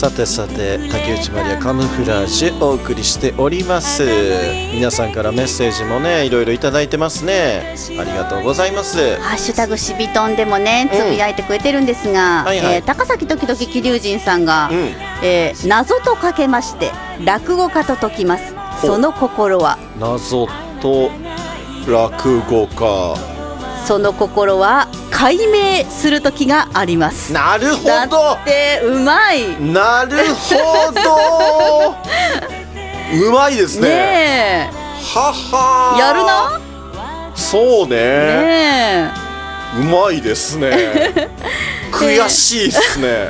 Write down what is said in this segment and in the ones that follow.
さてさて、竹内まりやカムフラージュお送りしております。皆さんからメッセージもね、いろいろいただいてますね。ありがとうございます。 ハッシュタグしびとんでもね、つぶやいてくれてるんですが、高崎時々桐生人さんが、謎とかけまして落語家と解きます。その心は。 謎と落語家。 その心は解明する時があります。 なるほど。 だってうまい。 なるほど。うまいですね。 ねえ。 はは。 やるな。 そうね。 ねえ。うまいですね。悔しいっすね。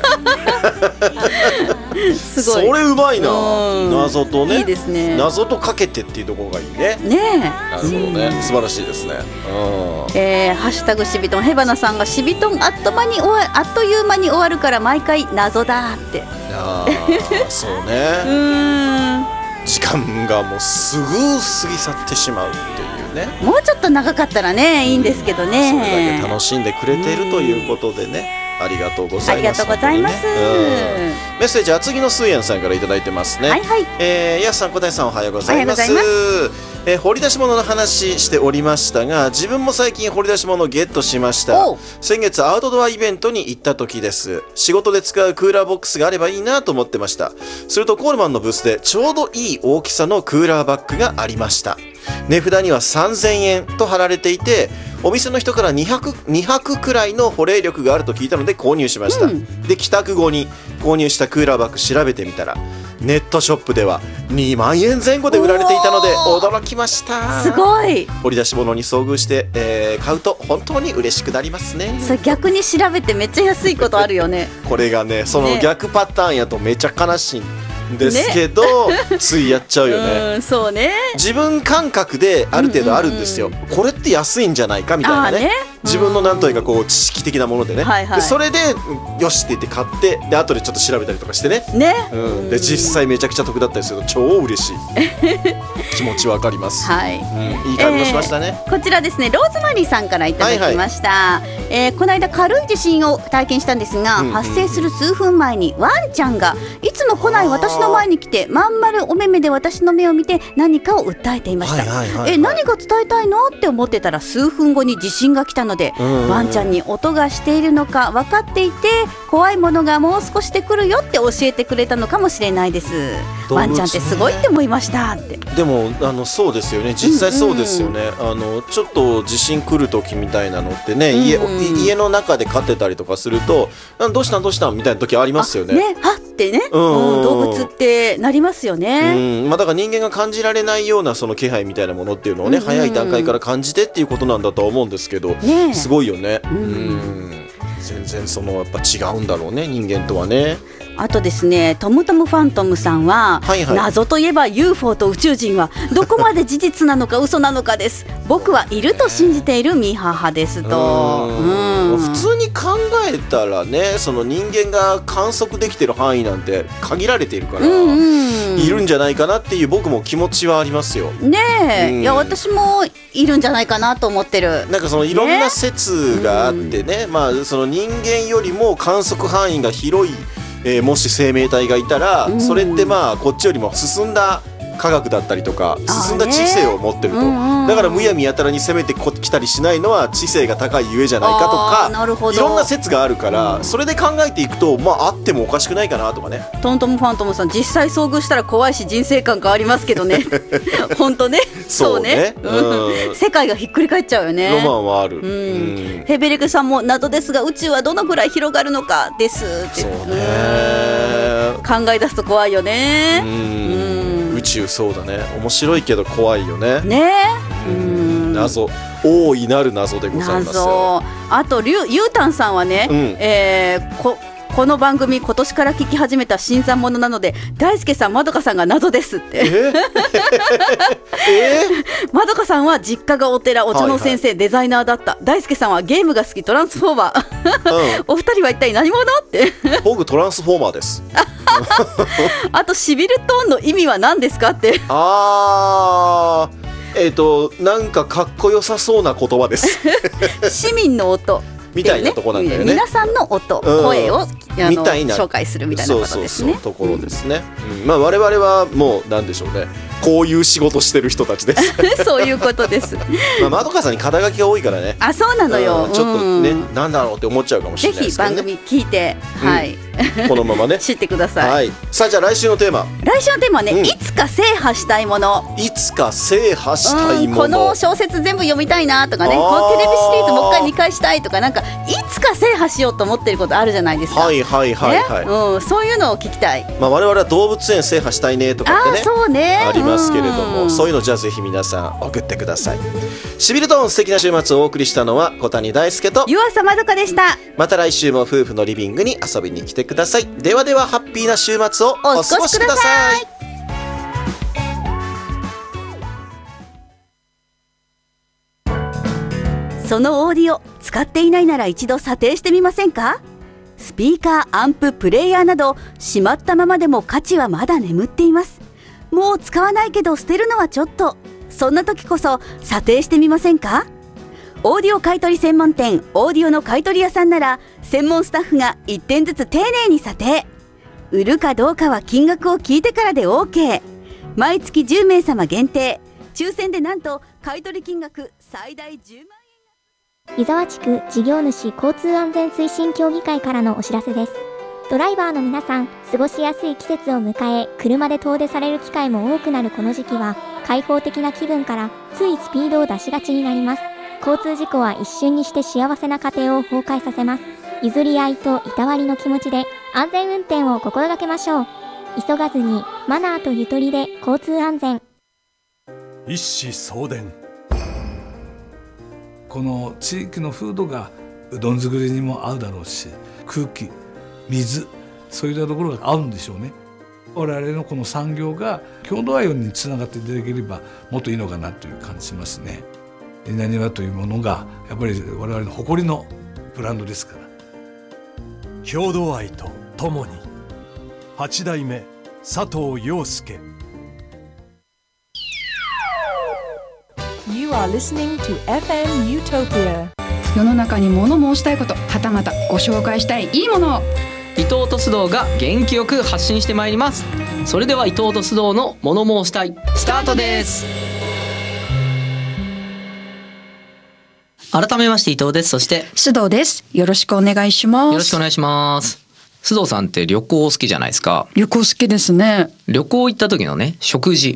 すごい。 それうまいな。謎とね。 いいですね。 謎とかけてっていうところがいいね。 ねえ。 なるほどね。素晴らしいですね。 ハッシュタグしびとん、ヘバナさんがしびとんあっという間に終わるから毎回謎だって。 そうね。時間がもうすぐ過ぎ去ってしまうっていうね。 もうちょっと長かったらね、いいんですけどね。 それだけ楽しんでくれているということでね、ありがとうございます。 ありがとうございます。 メッセージは次のスーヤンさんからいただいてますね。やすさん、小谷さん、おはようございます。掘り出し物の話しておりましたが、自分も最近掘り出し物をゲットしました。先月アウトドアイベントに行った時です。仕事で使うクーラーボックスがあればいいなと思ってました。するとコールマンのブースでちょうどいい大きさのクーラーバッグがありました。値札には3000円と貼られていて、お店の人から200くらいの保冷力があると聞いたので購入しました。で、帰宅後に購入したクーラーバッグ調べてみたら、ネットショップでは2万円前後で売られていたので驚きました。 すごい。 掘り出し物に遭遇して、買うと本当に嬉しくなりますね。 それ逆に調べてめっちゃ安いことあるよね。 これがね、その逆パターンやとめちゃ悲しいんですけど、ついやっちゃうよね。 そうね。 自分感覚である程度あるんですよ。これって安いんじゃないかみたいなね。自分のなんというかこう知識的なものでね。でそれでよしって言って買って、で後でちょっと調べたりとかしてね。で実際めちゃくちゃ得だったりすると超嬉しい。気持ちわかります。いい感じもしましたね。 こちらですね、ローズマリーさんからいただきました。この間軽い地震を体験したんですが、発生する数分前にワンちゃんがいつも来ない私の前に来て、まん丸お目目で私の目を見て何かを訴えていました。何が伝えたいのって思ってたら、数分後に地震が来たので、ワンちゃんに音がしているのか分かっていて、怖いものがもう少しで来るよって教えてくれたのかもしれないです。ワンちゃんってすごいって思いましたって。 でもそうですよね、実際そうですよね。ちょっと地震来る時みたいなのってね、家の中で飼ってたりとかすると、どうしたんどうしたんみたいな時ありますよね。 はってね、動物ってなりますよね。 だから人間が感じられないようなその気配みたいなものっていうのをね、早い段階から感じてっていうことなんだとは思うんですけど、すごいよね。全然やっぱ違うんだろうね、人間とはね。 あとですね、トムトムファントムさんは、謎といえば UFO と宇宙人はどこまで事実なのか嘘なのかです。僕はいると信じているミーハー派ですと。 普通に考えたらね、その人間が観測できてる範囲なんて限られているから、いるんじゃないかなっていう僕も気持ちはありますよね。 いや私もいるんじゃないかなと思ってる。 なんかそのいろんな説があってね、その人間よりも観測範囲が広いもし生命体がいたら、それってこっちよりも進んだ科学だったりとか進んだ知性を持ってると、だからむやみやたらに攻めてきたりしないのは知性が高いゆえじゃないかとか、いろんな説があるから、それで考えていくとあってもおかしくないかなとかね。 トントムファントムさん、実際遭遇したら怖いし人生観変わりますけどね。本当ね。そうね。世界がひっくり返っちゃうよね。 ロマンはある。 ヘベレクさんも謎ですが宇宙はどのくらい広がるのかですって。 そうね。 考え出すと怖いよね。 宇宙そうだね、面白いけど怖いよね。謎、大いなる謎でございますよ。 あとゆうたんさんはね、この番組今年から聞き始めた新参者なので、大輔さんまどかさんが謎ですって。まどかさんは実家がお寺、お茶の先生、デザイナーだった。大輔さんはゲームが好き、トランスフォーマー。お二人は一体何者って。 僕トランスフォーマーです。 あとシビルトーンの意味は何ですかって。 なんかかっこよさそうな言葉です。 市民の音。 みたいなとこなんだよね。 皆さんの音、声を紹介するみたいなことですね。 ところですね。まあ我々はもうなんでしょうね。こういう仕事してる人たちです。 そういうことです。 まあまどかさんに肩書きが多いからね。 あ、そうなのよ。 ちょっとね、なんだろうって思っちゃうかもしれないですけどね。 ぜひ番組聞いて、はい。 このままね知ってください。 はい。さあじゃあ来週のテーマ。 来週のテーマはね、いつか制覇したいもの。 いつか制覇したいもの。 この小説全部読みたいなとかね、このテレビシリーズもう一回見返したいとか、なんかいつか制覇しようと思ってることあるじゃないですか。 はいはいはいはい。 そういうのを聞きたい。 まあ我々は動物園制覇したいねとかってね、 そうね、 ありますけれども、そういうのじゃあぜひ皆さん送ってください。しびれとん素敵な週末をお送りしたのは小谷大輔と湯浅まどかでした。 また来週も夫婦のリビングに遊びに来てください。ではではハッピーな週末をお過ごしください。 そのオーディオ使っていないなら一度査定してみませんか？スピーカー、アンプ、プレイヤーなどしまったままでも価値はまだ眠っています。もう使わないけど捨てるのはちょっと。そんな時こそ査定してみませんか？オーディオ買取専門店オーディオの買取屋さんなら専門スタッフが1点ずつ丁寧に査定。売るかどうかは金額を聞いてからで OK。 毎月10名様限定、抽選でなんと買取金額最大10万円。 湯沢地区事業主交通安全推進協議会からのお知らせです。ドライバーの皆さん、過ごしやすい季節を迎え、車で遠出される機会も多くなるこの時期は、開放的な気分からついスピードを出しがちになります。交通事故は一瞬にして幸せな家庭を崩壊させます。譲り合いといたわりの気持ちで安全運転を心がけましょう。急がずにマナーとゆとりで交通安全。 一子相伝。この地域の風土がうどん作りにも合うだろうし、空気、水、そういったところが合うんでしょうね。我々のこの産業が郷土愛につながっていただければもっといいのかなという感じしますね。稲庭というものがやっぱり我々の誇りのブランドですから。 郷土愛とともに8代目佐藤陽介。 You are listening to FM Utopia。 世の中に物申したいこと、はたまたご紹介したいいいものを伊藤と須藤が元気よく発信してまいります。それでは伊藤と須藤の物申したいスタートです。改めまして伊藤です。そして須藤です。よろしくお願いします。 よろしくお願いします。須藤さんって旅行好きじゃないですか。 旅行好きですね。 旅行行った時のね、食事